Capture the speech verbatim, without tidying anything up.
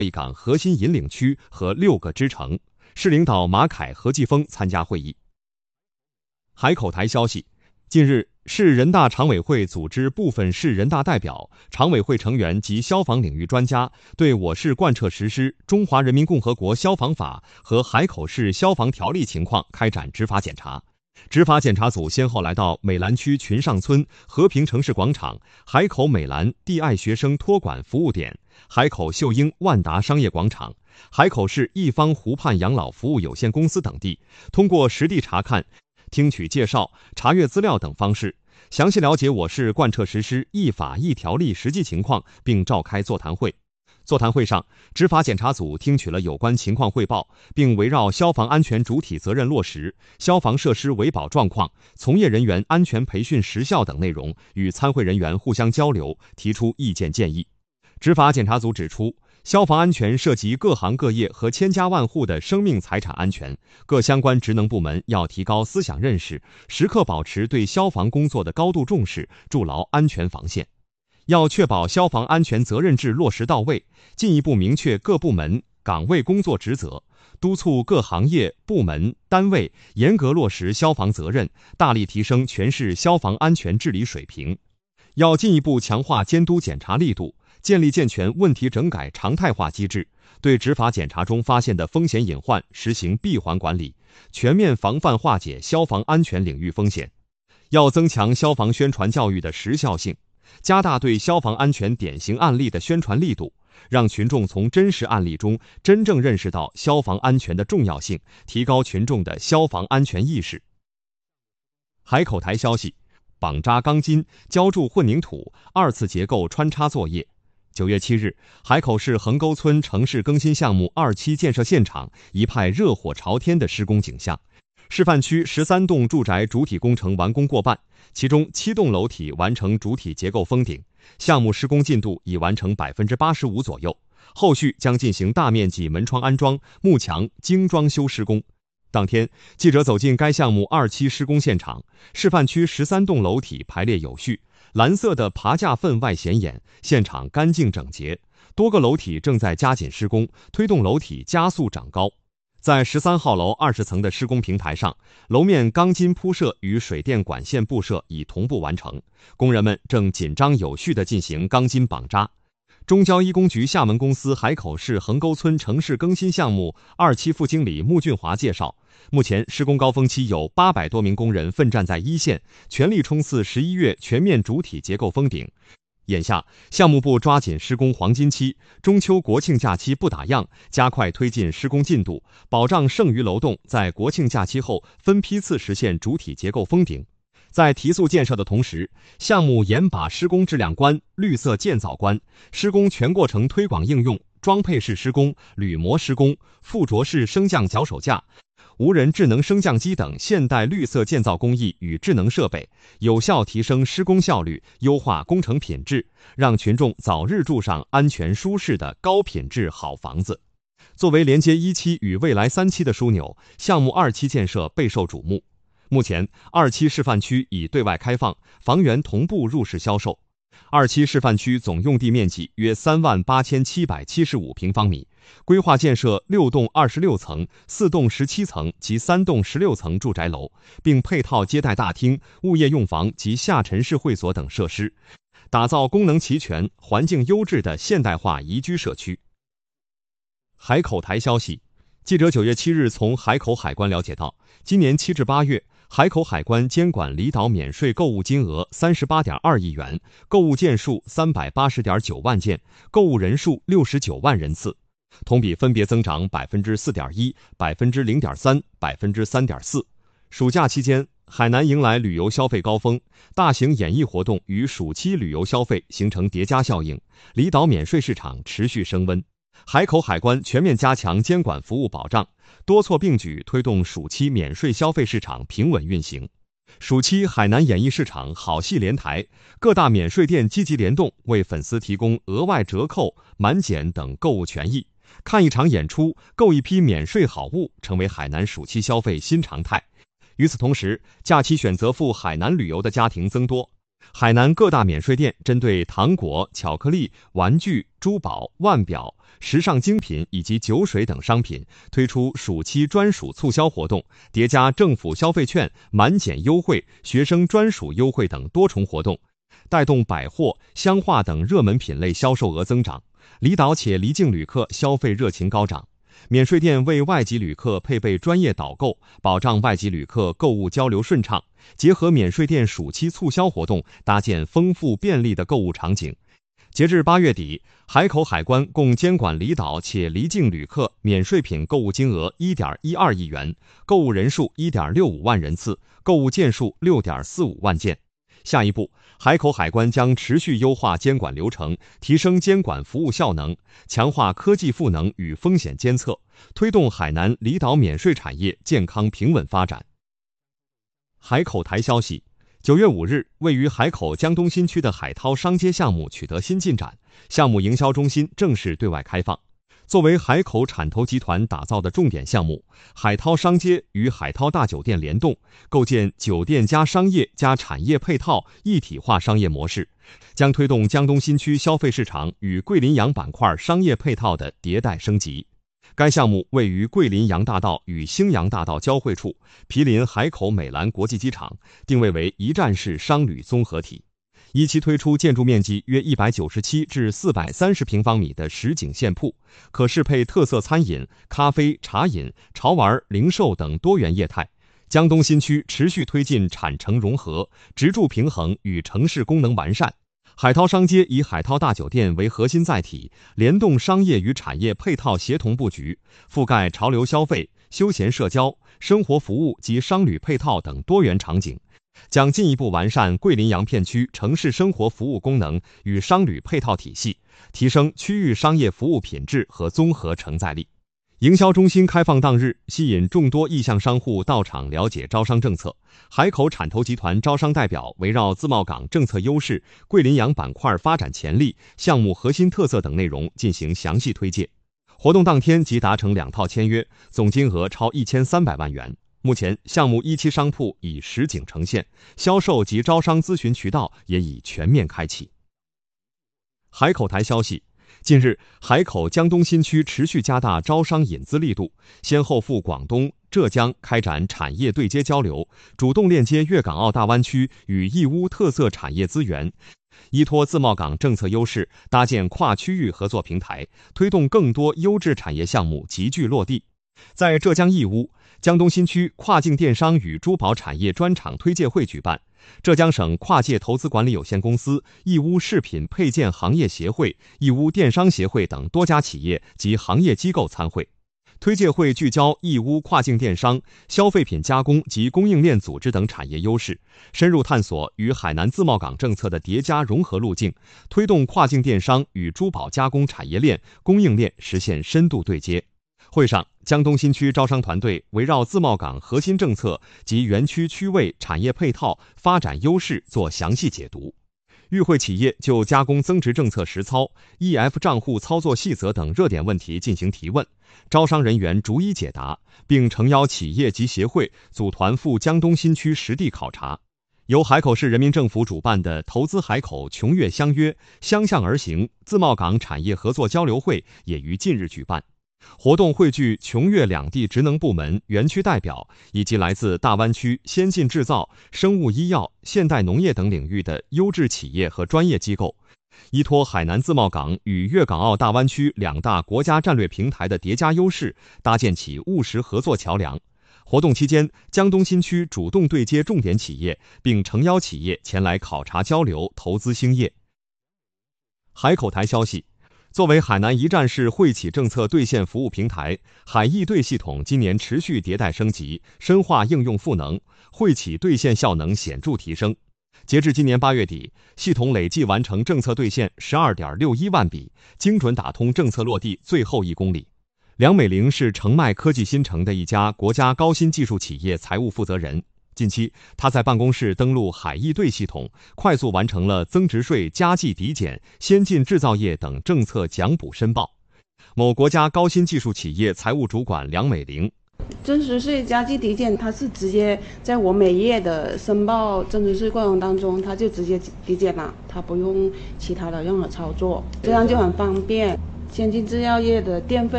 一港核心引领区和六个支城。市领导马凯、何继峰参加会议。海口台消息，近日，市人大常委会组织部分市人大代表、常委会成员及消防领域专家，对我市贯彻实施《中华人民共和国消防法》和海口市消防条例情况开展执法检查。执法检查组先后来到美兰区群上村、和平城市广场、海口美兰地爱学生托管服务点、海口秀英万达商业广场、海口市一方湖畔养老服务有限公司等地，通过实地查看、听取介绍、查阅资料等方式，详细了解我市贯彻实施一法一条例实际情况，并召开座谈会。座谈会上，执法检查组听取了有关情况汇报，并围绕消防安全主体责任落实、消防设施维保状况、从业人员安全培训实效等内容，与参会人员互相交流，提出意见建议。执法检查组指出，消防安全涉及各行各业和千家万户的生命财产安全，各相关职能部门要提高思想认识，时刻保持对消防工作的高度重视，筑牢安全防线。要确保消防安全责任制落实到位，进一步明确各部门岗位工作职责，督促各行业、部门、单位严格落实消防责任，大力提升全市消防安全治理水平。要进一步强化监督检查力度，建立健全问题整改常态化机制，对执法检查中发现的风险隐患实行闭环管理，全面防范化解消防安全领域风险。要增强消防宣传教育的时效性，加大对消防安全典型案例的宣传力度，让群众从真实案例中真正认识到消防安全的重要性，提高群众的消防安全意识。海口台消息，绑扎钢筋、浇筑混凝土二次结构穿插作业。九月七日，海口市横沟村城市更新项目二期建设现场一派热火朝天的施工景象。示范区十三栋住宅主体工程完工过半，其中七栋楼体完成主体结构封顶，项目施工进度已完成百分之八十五左右。后续将进行大面积门窗安装、幕墙精装修施工。当天，记者走进该项目二期施工现场，示范区十三栋楼体排列有序，蓝色的爬架分外显眼，现场干净整洁。多个楼体正在加紧施工，推动楼体加速长高。在十三号楼二十层的施工平台上，楼面钢筋铺设与水电管线布设已同步完成，工人们正紧张有序地进行钢筋绑扎。中交一工局厦门公司海口市横沟村城市更新项目二期副经理穆俊华介绍，目前施工高峰期有八百多名工人奋战在一线，全力冲刺十一月全面主体结构封顶。眼下，项目部抓紧施工黄金期，中秋国庆假期不打烊，加快推进施工进度，保障剩余楼栋在国庆假期后分批次实现主体结构封顶。在提速建设的同时，项目严把施工质量关、绿色建造关，施工全过程推广应用装配式施工、铝模施工、附着式升降脚手架、无人智能升降机等现代绿色建造工艺与智能设备，有效提升施工效率，优化工程品质，让群众早日住上安全舒适的高品质好房子。作为连接一期与未来三期的枢纽，项目二期建设备受瞩目。目前，二期示范区已对外开放，房源同步入市销售。二期示范区总用地面积约三万八千七百七十五平方米，规划建设六栋二十六层、四栋十七层及三栋十六层住宅楼，并配套接待大厅、物业用房及下沉式会所等设施，打造功能齐全、环境优质的现代化宜居社区。海口台消息，记者九月七日从海口海关了解到，今年七至八月，海口海关监管离岛免税购物金额三十八点二亿元，购物件数三百八十点九万件，购物人数六十九万人次，同比分别增长百分之四点一、百分之零点三、百分之三点四。暑假期间，海南迎来旅游消费高峰，大型演艺活动与暑期旅游消费形成叠加效应，离岛免税市场持续升温。海口海关全面加强监管服务保障，多措并举推动暑期免税消费市场平稳运行。暑期海南演艺市场好戏连台，各大免税店积极联动，为粉丝提供额外折扣、满减等购物权益。看一场演出，购一批免税好物，成为海南暑期消费新常态。与此同时，假期选择赴海南旅游的家庭增多。 海南各大免税店针对糖果、巧克力、玩具、珠宝、腕表、时尚精品以及酒水等商品推出暑期专属促销活动，叠加政府消费券、满减优惠、学生专属优惠等多重活动，带动百货、香化等热门品类销售额增长。离岛且离境旅客消费热情高涨。免税店为外籍旅客配备专业导购，保障外籍旅客购物交流顺畅。结合免税店暑期促销活动，搭建丰富便利的购物场景。截至八月底，海口海关共监管离岛且离境旅客免税品购物金额 一点一二亿元，购物人数 一点六五万人次，购物件数 六点四五万件。下一步，海口海关将持续优化监管流程，提升监管服务效能，强化科技赋能与风险监测，推动海南离岛免税产业健康平稳发展。海口台消息，九月五日，位于海口江东新区的海涛商街项目取得新进展，项目营销中心正式对外开放。作为海口产投集团打造的重点项目，海涛商街与海涛大酒店联动，构建酒店加商业加产业配套一体化商业模式，将推动江东新区消费市场与桂林洋板块商业配套的迭代升级。该项目位于桂林洋大道与兴阳大道交汇处，毗邻海口美兰国际机场，定位为一站式商旅综合体。一期推出建筑面积约一百九十七至四百三十平方米的实景线铺，可适配特色餐饮、咖啡、茶饮、潮玩、零售等多元业态。江东新区持续推进产城融合、职住平衡与城市功能完善。海涛商街以海涛大酒店为核心载体，联动商业与产业配套协同布局，覆盖潮流消费、休闲社交、生活服务及商旅配套等多元场景，将进一步完善桂林洋片区城市生活服务功能与商旅配套体系，提升区域商业服务品质和综合承载力。营销中心开放当日，吸引众多意向商户到场了解招商政策。海口产投集团招商代表围绕自贸港政策优势、桂林洋板块发展潜力、项目核心特色等内容进行详细推介。活动当天即达成两套签约，总金额超一千三百万元。目前，项目一期商铺已实景呈现，销售及招商咨询渠道也已全面开启。海口台消息，近日，海口江东新区持续加大招商引资力度，先后赴广东、浙江开展产业对接交流，主动链接粤港澳大湾区与义乌特色产业资源，依托自贸港政策优势，搭建跨区域合作平台，推动更多优质产业项目集聚落地。在浙江义乌，江东新区跨境电商与珠宝产业专场推介会举办，浙江省跨界投资管理有限公司、义乌饰品配件行业协会、义乌电商协会等多家企业及行业机构参会。推介会聚焦义乌跨境电商、消费品加工及供应链组织等产业优势，深入探索与海南自贸港政策的叠加融合路径，推动跨境电商与珠宝加工产业链、供应链实现深度对接。会上，江东新区招商团队围绕自贸港核心政策及园区区位、产业配套、发展优势做详细解读。与会企业就加工增值政策实操、E F 账户操作细则等热点问题进行提问，招商人员逐一解答，并诚邀企业及协会组团赴江东新区实地考察。由海口市人民政府主办的投资海口琼粤相约、相向而行自贸港产业合作交流会也于近日举办。活动汇聚琼粤两地职能部门、园区代表以及来自大湾区先进制造、生物医药、现代农业等领域的优质企业和专业机构，依托海南自贸港与粤港澳大湾区两大国家战略平台的叠加优势，搭建起务实合作桥梁。活动期间，江东新区主动对接重点企业，并诚邀企业前来考察交流、投资兴业。海口台消息，作为海南一站式惠企政策兑现服务平台，海易兑系统今年持续迭代升级，深化应用赋能，惠企兑现效能显著提升。截至今年八月底，系统累计完成政策兑现 十二点六一万笔，精准打通政策落地最后一公里。梁美玲是澄迈科技新城的一家国家高新技术企业财务负责人。近期，他在办公室登录海易兑系统，快速完成了增值税加计抵减、先进制造业等政策奖补申报。某国家高新技术企业财务主管梁美玲： 增值税加计抵减，它是直接在我每月的申报增值税过程当中，它就直接抵减了，它不用其他的任何操作，这样就很方便。先进制药业的电费